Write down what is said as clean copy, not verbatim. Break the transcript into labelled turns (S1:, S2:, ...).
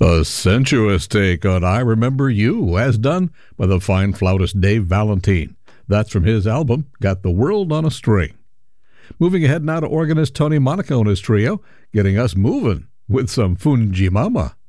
S1: A sensuous take on I Remember You, as done by the fine flautist Dave Valentine. That's from his album, Got the World on a String. Moving ahead now to organist Tony Monaco and his trio, getting us moving with some Fungi Mama.